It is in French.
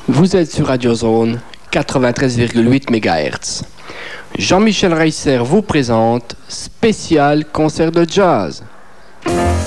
Vous êtes sur Radio Zone 93,8 MHz. Jean-Michel Reisser vous présente Spécial concert de jazz.